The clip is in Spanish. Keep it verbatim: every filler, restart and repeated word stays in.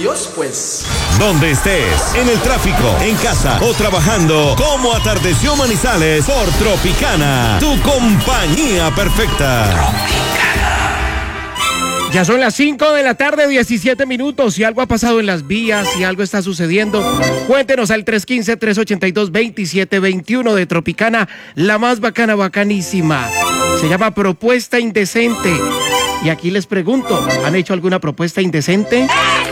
Adiós, pues. Donde estés, en el tráfico, en casa o trabajando, como atardeció Manizales por Tropicana, tu compañía perfecta. Ya son las cinco de la tarde, diecisiete minutos. Si algo ha pasado en las vías, si algo está sucediendo, cuéntenos al tres uno cinco, tres ocho dos, dos siete dos uno de Tropicana, la más bacana, bacanísima. Se llama Propuesta Indecente. Y aquí les pregunto, ¿han hecho alguna propuesta indecente?